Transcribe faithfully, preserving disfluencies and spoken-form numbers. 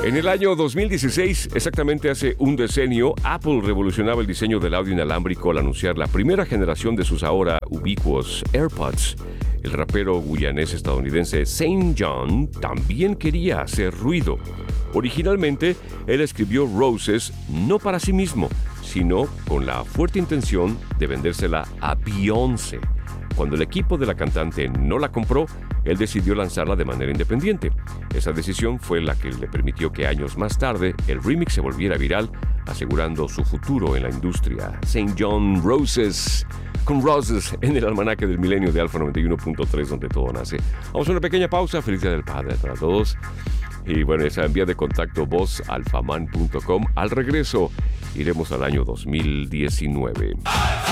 En el año dos mil dieciséis, exactamente hace un decenio, Apple revolucionaba el diseño del audio inalámbrico al anunciar la primera generación de sus ahora ubicuos AirPods. El rapero guyanés estadounidense Saint John también quería hacer ruido. Originalmente, él escribió Roses no para sí mismo, sino con la fuerte intención de vendérsela a Beyoncé. Cuando el equipo de la cantante no la compró, él decidió lanzarla de manera independiente. Esa decisión fue la que le permitió que años más tarde el remix se volviera viral, asegurando su futuro en la industria. Saint John Roses, con Roses en el almanaque del milenio de Alfa noventa y uno punto tres, donde todo nace. Vamos a una pequeña pausa. Feliz Día del Padre para todos. Y bueno, esa vía de contacto voz alfaman punto com. Al regreso, iremos al año dos mil diecinueve.